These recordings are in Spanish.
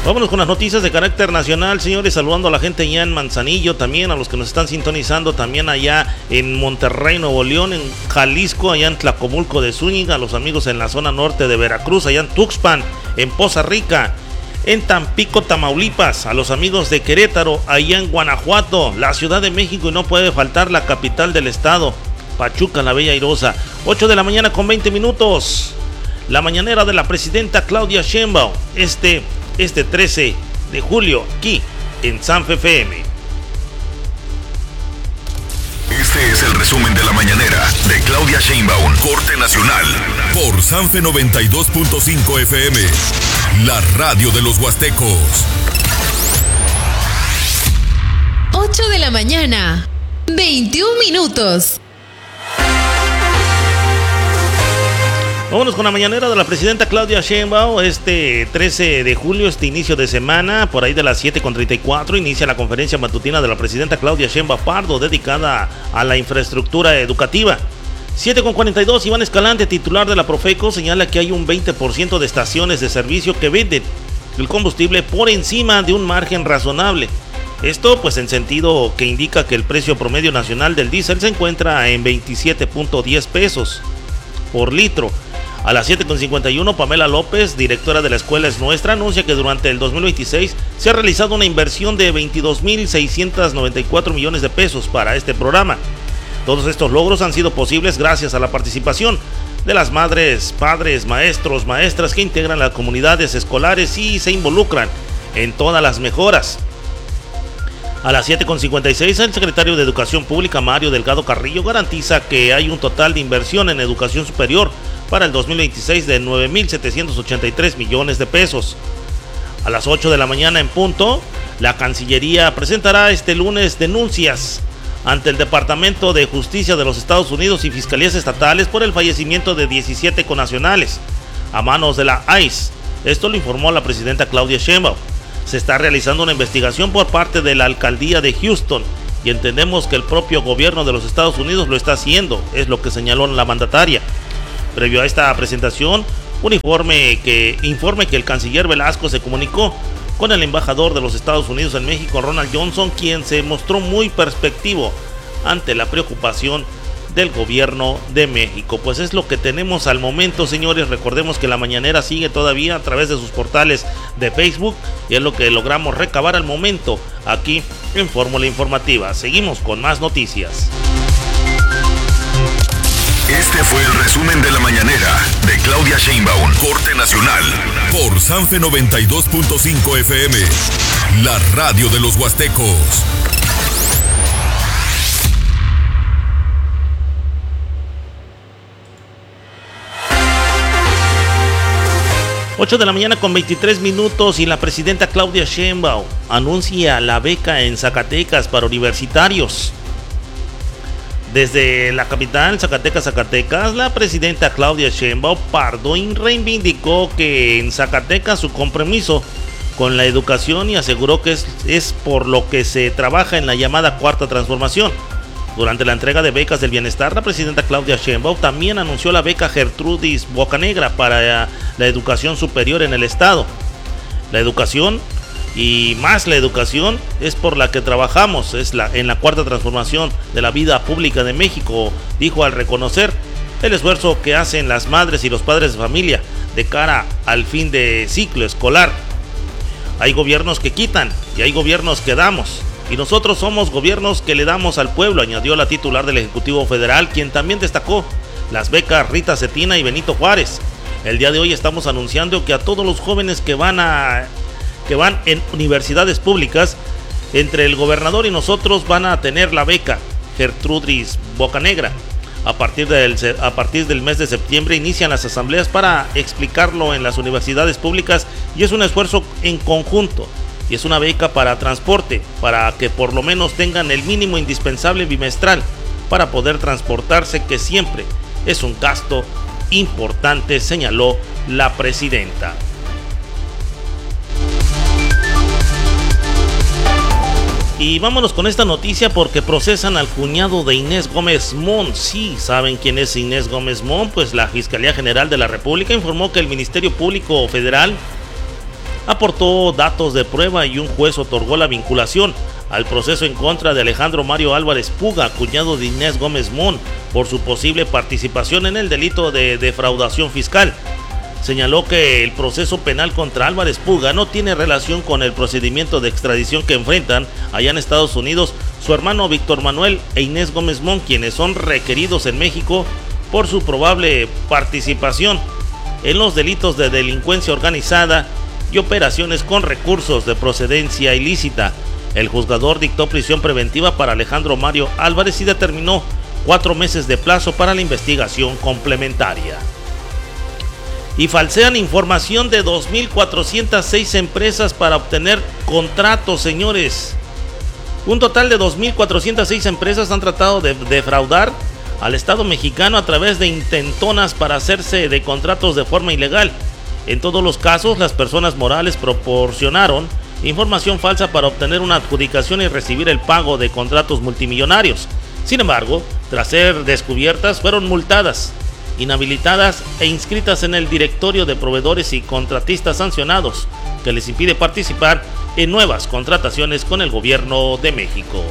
Vámonos con las noticias de carácter nacional, señores, saludando a la gente allá en Manzanillo, también a los que nos están sintonizando, también allá en Monterrey, Nuevo León, en Jalisco, allá en Tlacomulco de Zúñiga, a los amigos en la zona norte de Veracruz, allá en Tuxpan, en Poza Rica, en Tampico, Tamaulipas, a los amigos de Querétaro, allá en Guanajuato, la Ciudad de México y no puede faltar la capital del estado, Pachuca, la Bella Airosa. 8 de la mañana con 20 minutos. La mañanera de la presidenta Claudia Sheinbaum, este 13 de julio, aquí en Sanfe FM. Este es el resumen de la mañanera de Claudia Sheinbaum, corte nacional, por Sanfe 92.5 FM, la radio de los huastecos. 8 de la mañana, 21 minutos. Vámonos con la mañanera de la presidenta Claudia Sheinbaum, este 13 de julio, este inicio de semana, por ahí de las 7:34, inicia la conferencia matutina de la presidenta Claudia Sheinbaum Pardo, dedicada a la infraestructura educativa. 7:42, Iván Escalante, titular de la Profeco, señala que hay un 20% de estaciones de servicio que venden el combustible por encima de un margen razonable. Esto pues en sentido que indica que el precio promedio nacional del diésel se encuentra en 27.10 pesos por litro. A las 7:51, Pamela López, directora de la Escuela Es Nuestra, anuncia que durante el 2026 se ha realizado una inversión de 22.694 millones de pesos para este programa. Todos estos logros han sido posibles gracias a la participación de las madres, padres, maestros, maestras que integran las comunidades escolares y se involucran en todas las mejoras. A las 7:56, el secretario de Educación Pública, Mario Delgado Carrillo, garantiza que hay un total de inversión en educación superior para el 2026 de 9.783 millones de pesos. A las 8 de la mañana en punto, la Cancillería presentará este lunes denuncias ante el Departamento de Justicia de los Estados Unidos y Fiscalías Estatales por el fallecimiento de 17 connacionales a manos de la ICE. Esto lo informó la presidenta Claudia Sheinbaum. Se está realizando una investigación por parte de la alcaldía de Houston y entendemos que el propio gobierno de los Estados Unidos lo está haciendo, es lo que señaló la mandataria. Previo a esta presentación, un informe que el canciller Velasco se comunicó con el embajador de los Estados Unidos en México, Ronald Johnson, quien se mostró muy perspectivo ante la preocupación del gobierno de México. Pues es lo que tenemos al momento, señores. Recordemos que la mañanera sigue todavía a través de sus portales de Facebook y es lo que logramos recabar al momento aquí en Fórmula Informativa. Seguimos con más noticias. Este fue el resumen de la mañanera de Claudia Sheinbaum, corte nacional, por Sanfe 92.5 FM, la radio de los huastecos. 8 de la mañana con 23 minutos y la presidenta Claudia Sheinbaum anuncia la beca en Zacatecas para universitarios. Desde la capital, Zacatecas, la presidenta Claudia Sheinbaum Pardo reivindicó que en Zacatecas su compromiso con la educación y aseguró que es por lo que se trabaja en la llamada Cuarta Transformación. Durante la entrega de becas del bienestar, la presidenta Claudia Sheinbaum también anunció la beca Gertrudis Bocanegra para la educación superior en el estado. La educación y más la educación es por la que trabajamos, en la Cuarta Transformación de la vida pública de México, dijo al reconocer el esfuerzo que hacen las madres y los padres de familia de cara al fin de ciclo escolar. Hay gobiernos que quitan y hay gobiernos que damos. Y nosotros somos gobiernos que le damos al pueblo, añadió la titular del Ejecutivo Federal, quien también destacó las becas Rita Cetina y Benito Juárez. El día de hoy estamos anunciando que a todos los jóvenes que van en universidades públicas, entre el gobernador y nosotros van a tener la beca Gertrudis Bocanegra. A partir del mes de septiembre inician las asambleas para explicarlo en las universidades públicas y es un esfuerzo en conjunto. Y es una beca para transporte, para que por lo menos tengan el mínimo indispensable bimestral para poder transportarse, que siempre es un gasto importante, señaló la presidenta. Y vámonos con esta noticia porque procesan al cuñado de Inés Gómez Mont. Sí, ¿saben quién es Inés Gómez Mont? Pues la Fiscalía General de la República informó que el Ministerio Público Federal aportó datos de prueba y un juez otorgó la vinculación al proceso en contra de Alejandro Mario Álvarez Puga, cuñado de Inés Gómez Mon, por su posible participación en el delito de defraudación fiscal. Señaló que el proceso penal contra Álvarez Puga no tiene relación con el procedimiento de extradición que enfrentan allá en Estados Unidos su hermano Víctor Manuel e Inés Gómez Mon, quienes son requeridos en México por su probable participación en los delitos de delincuencia organizada y operaciones con recursos de procedencia ilícita. El juzgador dictó prisión preventiva para Alejandro Mario Álvarez y determinó 4 meses de plazo para la investigación complementaria. Y falsean información de 2.406 empresas para obtener contratos, señores. Un total de 2.406 empresas han tratado de defraudar al Estado mexicano a través de intentonas para hacerse de contratos de forma ilegal. En todos los casos, las personas morales proporcionaron información falsa para obtener una adjudicación y recibir el pago de contratos multimillonarios. Sin embargo, tras ser descubiertas, fueron multadas, inhabilitadas e inscritas en el directorio de proveedores y contratistas sancionados, que les impide participar en nuevas contrataciones con el gobierno de México.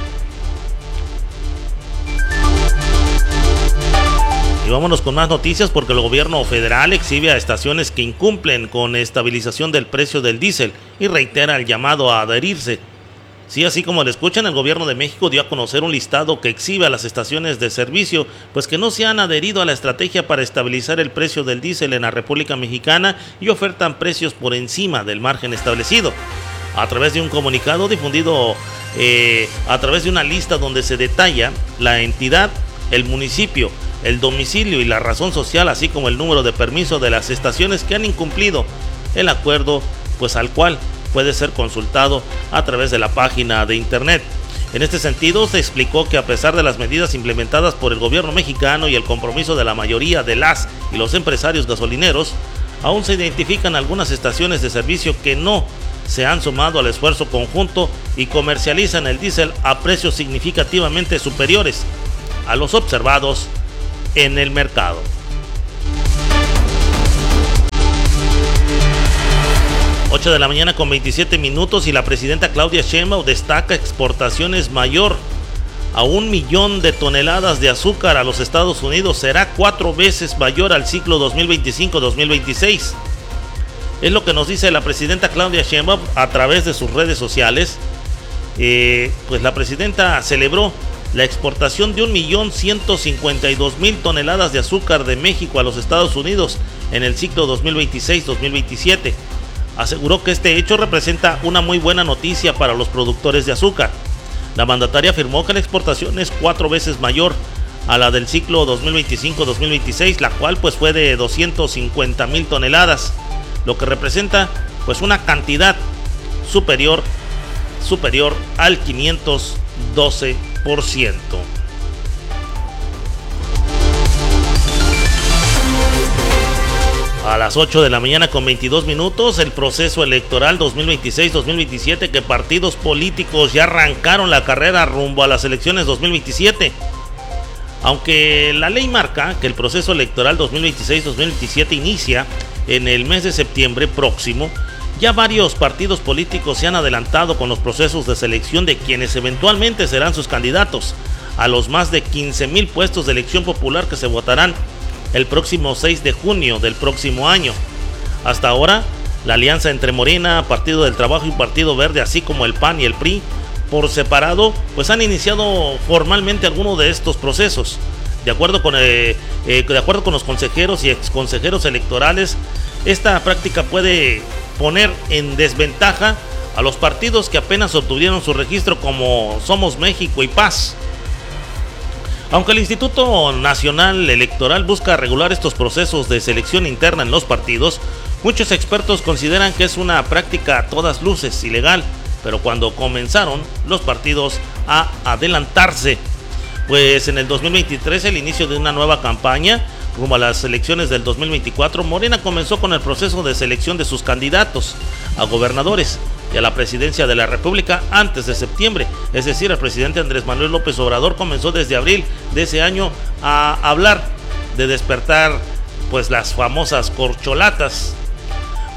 Y vámonos con más noticias, porque el gobierno federal exhibe a estaciones que incumplen con estabilización del precio del diésel y reitera el llamado a adherirse. Sí, así como lo escuchan, el gobierno de México dio a conocer un listado que exhibe a las estaciones de servicio pues que no se han adherido a la estrategia para estabilizar el precio del diésel en la República Mexicana y ofertan precios por encima del margen establecido. A través de un comunicado difundido a través de una lista donde se detalla la entidad, el municipio, el domicilio y la razón social, así como el número de permiso de las estaciones que han incumplido el acuerdo, pues al cual puede ser consultado a través de la página de internet. En este sentido, se explicó que a pesar de las medidas implementadas por el gobierno mexicano y el compromiso de la mayoría de las y los empresarios gasolineros, aún se identifican algunas estaciones de servicio que no se han sumado al esfuerzo conjunto y comercializan el diésel a precios significativamente superiores a los observados en el mercado. Ocho de la mañana con 27 minutos y la presidenta Claudia Sheinbaum destaca exportaciones mayor a 1 millón de toneladas de azúcar a los Estados Unidos. Será 4 veces mayor al ciclo 2025-2026. Es lo que nos dice la presidenta Claudia Sheinbaum a través de sus redes sociales. Pues la presidenta celebró la exportación de 1.152.000 toneladas de azúcar de México a los Estados Unidos en el ciclo 2026-2027. Aseguró que este hecho representa una muy buena noticia para los productores de azúcar. La mandataria afirmó que la exportación es 4 veces mayor a la del ciclo 2025-2026, la cual pues fue de 250.000 toneladas, lo que representa pues una cantidad superior al 512%. A las 8 de la mañana con 22 minutos, el proceso electoral 2026-2027, que partidos políticos ya arrancaron la carrera rumbo a las elecciones 2027. Aunque la ley marca que el proceso electoral 2026-2027 inicia en el mes de septiembre próximo, ya varios partidos políticos se han adelantado con los procesos de selección de quienes eventualmente serán sus candidatos a los más de 15,000 puestos de elección popular que se votarán el próximo 6 de junio del próximo año. Hasta ahora, la alianza entre Morena, Partido del Trabajo y Partido Verde, así como el PAN y el PRI, por separado, pues han iniciado formalmente algunos de estos procesos. De acuerdo con los consejeros y exconsejeros electorales, esta práctica puede poner en desventaja a los partidos que apenas obtuvieron su registro, como Somos México y Paz. Aunque el Instituto Nacional Electoral busca regular estos procesos de selección interna en los partidos, muchos expertos consideran que es una práctica a todas luces ilegal, pero cuando comenzaron los partidos a adelantarse, pues en el 2023, el inicio de una nueva campaña rumbo a las elecciones del 2024, Morena comenzó con el proceso de selección de sus candidatos a gobernadores y a la presidencia de la República antes de septiembre. Es decir, el presidente Andrés Manuel López Obrador comenzó desde abril de ese año a hablar de despertar pues las famosas corcholatas.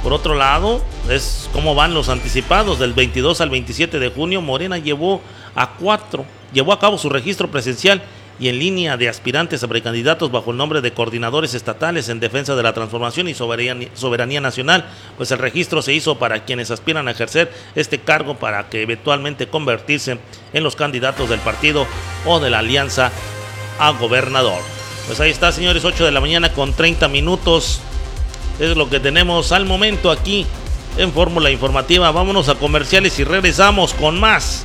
Por otro lado, es cómo van los anticipados. Del 22 al 27 de junio, Morena llevó a cabo su registro presencial y en línea de aspirantes a precandidatos bajo el nombre de coordinadores estatales en defensa de la transformación y soberanía nacional. Pues el registro se hizo para quienes aspiran a ejercer este cargo para que eventualmente convertirse en los candidatos del partido o de la alianza a gobernador. Pues ahí está, señores, 8 de la mañana con 30 minutos. Es lo que tenemos al momento aquí en Fórmula Informativa. Vámonos a comerciales y regresamos con más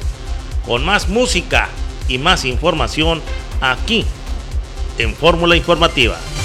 música y más información aquí en Fórmula Informativa.